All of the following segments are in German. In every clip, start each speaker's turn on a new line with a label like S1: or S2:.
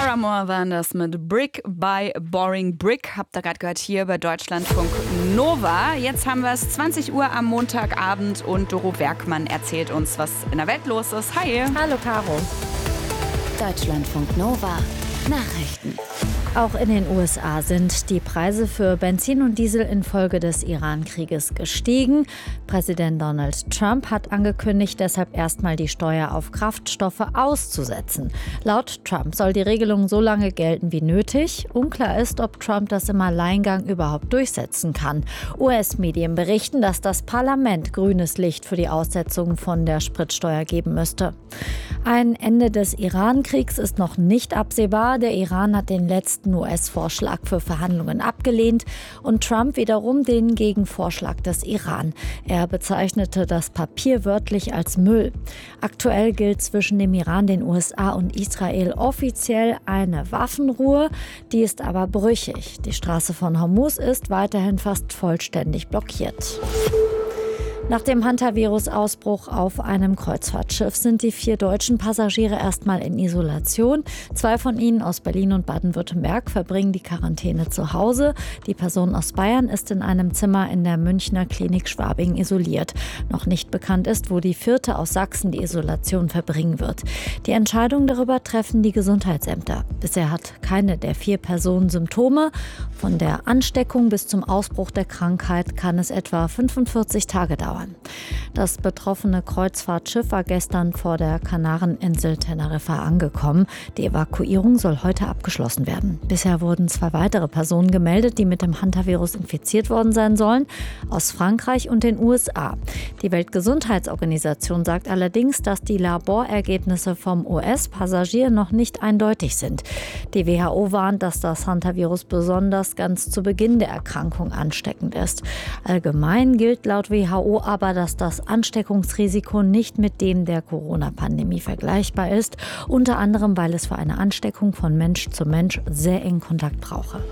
S1: Paramore waren das mit Brick by Boring Brick. Habt ihr gerade gehört hier bei Deutschlandfunk Nova. Jetzt haben wir es 20 Uhr am Montagabend und Doro Werkmann erzählt uns, was in der Welt los ist. Hi.
S2: Hallo Caro.
S3: Deutschlandfunk Nova Nachrichten.
S2: Auch in den USA sind die Preise für Benzin und Diesel infolge des Iran-Krieges gestiegen. Präsident Donald Trump hat angekündigt, deshalb erstmal die Steuer auf Kraftstoffe auszusetzen. Laut Trump soll die Regelung so lange gelten wie nötig. Unklar ist, ob Trump das im Alleingang überhaupt durchsetzen kann. US-Medien berichten, dass das Parlament grünes Licht für die Aussetzung von der Spritsteuer geben müsste. Ein Ende des Iran-Kriegs ist noch nicht absehbar. Der Iran hat den letzten US-Vorschlag für Verhandlungen abgelehnt und Trump wiederum den Gegenvorschlag des Iran. Er bezeichnete das Papier wörtlich als Müll. Aktuell gilt zwischen dem Iran, den USA und Israel offiziell eine Waffenruhe. Die ist aber brüchig. Die Straße von Hormuz ist weiterhin fast vollständig blockiert. Nach dem Hantavirus-Ausbruch auf einem Kreuzfahrtschiff sind die 4 deutschen Passagiere erstmal in Isolation. 2 von ihnen aus Berlin und Baden-Württemberg verbringen die Quarantäne zu Hause. Die Person aus Bayern ist in einem Zimmer in der Münchner Klinik Schwabing isoliert. Noch nicht bekannt ist, wo die 4. aus Sachsen die Isolation verbringen wird. Die Entscheidung darüber treffen die Gesundheitsämter. Bisher hat keine der 4 Personen Symptome. Von der Ansteckung bis zum Ausbruch der Krankheit kann es etwa 45 Tage dauern. Das betroffene Kreuzfahrtschiff war gestern vor der Kanareninsel Teneriffa angekommen. Die Evakuierung soll heute abgeschlossen werden. Bisher wurden 2 weitere Personen gemeldet, die mit dem Hantavirus infiziert worden sein sollen, aus Frankreich und den USA. Die Weltgesundheitsorganisation sagt allerdings, dass die Laborergebnisse vom US-Passagier noch nicht eindeutig sind. Die WHO warnt, dass das Hantavirus besonders ganz zu Beginn der Erkrankung ansteckend ist. Allgemein gilt laut WHO aber, dass das Ansteckungsrisiko nicht mit dem der Corona-Pandemie vergleichbar ist, unter anderem, weil es für eine Ansteckung von Mensch zu Mensch sehr engen Kontakt brauche.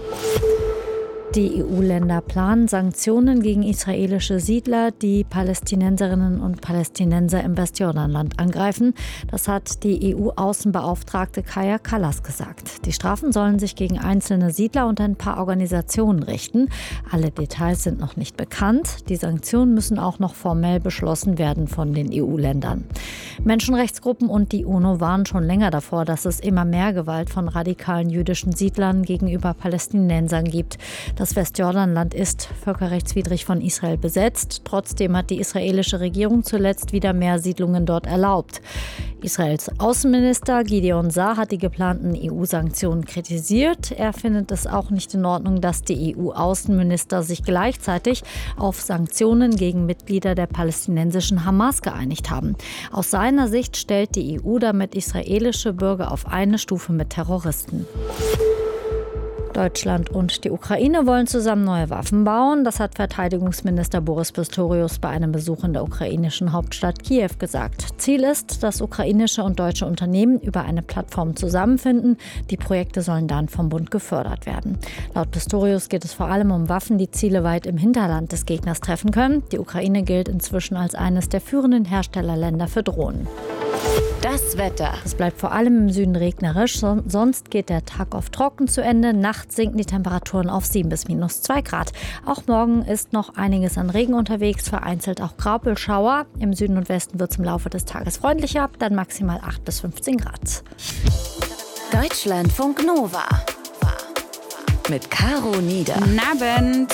S2: Die EU-Länder planen Sanktionen gegen israelische Siedler, die Palästinenserinnen und Palästinenser im Westjordanland angreifen. Das hat die EU-Außenbeauftragte Kaja Kallas gesagt. Die Strafen sollen sich gegen einzelne Siedler und ein paar Organisationen richten. Alle Details sind noch nicht bekannt. Die Sanktionen müssen auch noch formell beschlossen werden von den EU-Ländern. Menschenrechtsgruppen und die UNO warnen schon länger davor, dass es immer mehr Gewalt von radikalen jüdischen Siedlern gegenüber Palästinensern gibt. Das Westjordanland ist völkerrechtswidrig von Israel besetzt. Trotzdem hat die israelische Regierung zuletzt wieder mehr Siedlungen dort erlaubt. Israels Außenminister Gideon Saar hat die geplanten EU-Sanktionen kritisiert. Er findet es auch nicht in Ordnung, dass die EU-Außenminister sich gleichzeitig auf Sanktionen gegen Mitglieder der palästinensischen Hamas geeinigt haben. Aus seiner Sicht stellt die EU damit israelische Bürger auf eine Stufe mit Terroristen. Deutschland und die Ukraine wollen zusammen neue Waffen bauen. Das hat Verteidigungsminister Boris Pistorius bei einem Besuch in der ukrainischen Hauptstadt Kiew gesagt. Ziel ist, dass ukrainische und deutsche Unternehmen über eine Plattform zusammenfinden. Die Projekte sollen dann vom Bund gefördert werden. Laut Pistorius geht es vor allem um Waffen, die Ziele weit im Hinterland des Gegners treffen können. Die Ukraine gilt inzwischen als eines der führenden Herstellerländer für Drohnen.
S3: Das Wetter.
S2: Es bleibt vor allem im Süden regnerisch, sonst geht der Tag oft trocken zu Ende. Nachts sinken die Temperaturen auf 7 bis -2 Grad. Auch morgen ist noch einiges an Regen unterwegs, vereinzelt auch Graupelschauer. Im Süden und Westen wird es im Laufe des Tages freundlicher, dann maximal 8 bis 15 Grad.
S3: Deutschlandfunk Nova. Mit Caro Nieder.
S1: Guten Abend.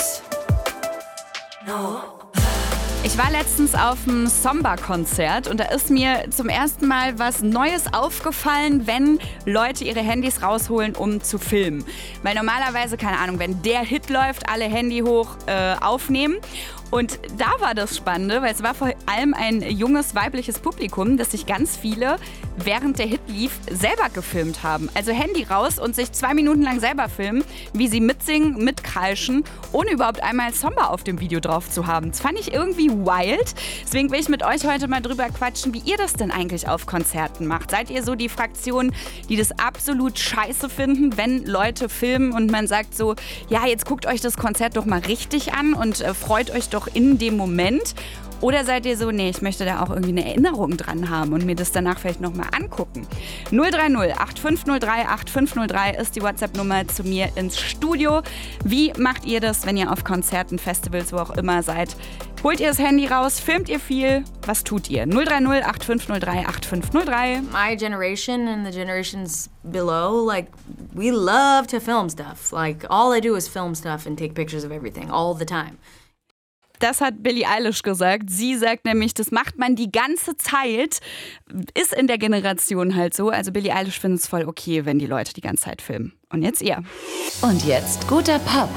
S1: Ich war letztens auf einem Somba-Konzert und da ist mir zum ersten Mal was Neues aufgefallen, wenn Leute ihre Handys rausholen, um zu filmen. Weil normalerweise, keine Ahnung, wenn der Hit läuft, alle Handy hoch aufnehmen. Und da war das Spannende, weil es war vor allem ein junges weibliches Publikum, das sich ganz viele, während der Hit lief, selber gefilmt haben. Also Handy raus und sich 2 Minuten lang selber filmen, wie sie mitsingen, mitkreischen, ohne überhaupt einmal Somba auf dem Video drauf zu haben. Das fand ich irgendwie wild. Deswegen will ich mit euch heute mal drüber quatschen, wie ihr das denn eigentlich auf Konzerten macht. Seid ihr so die Fraktion, die das absolut scheiße finden, wenn Leute filmen und man sagt so, ja, jetzt guckt euch das Konzert doch mal richtig an und freut euch doch in dem Moment? Oder seid ihr so, nee, ich möchte da auch irgendwie eine Erinnerung dran haben und mir das danach vielleicht nochmal angucken? 030 8503 8503 ist die WhatsApp-Nummer zu mir ins Studio. Wie macht ihr das, wenn ihr auf Konzerten, Festivals, wo auch immer seid? Holt ihr das Handy raus? Filmt ihr viel? Was tut ihr? 030 8503 8503.
S4: My generation and the generations below, like, we love to film stuff. Like, all I do is film stuff and take pictures of everything all the time.
S1: Das hat Billie Eilish gesagt. Sie sagt nämlich, das macht man die ganze Zeit. Ist in der Generation halt so. Also Billie Eilish findet es voll okay, wenn die Leute die ganze Zeit filmen. Und jetzt ihr.
S3: Und jetzt guter Pop.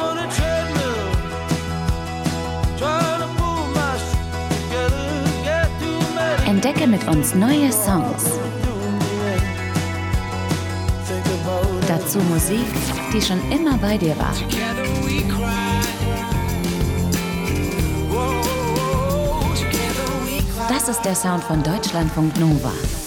S3: Entdecke mit uns neue Songs. Dazu Musik, die schon immer bei dir war. Das ist der Sound von Deutschlandfunk Nova.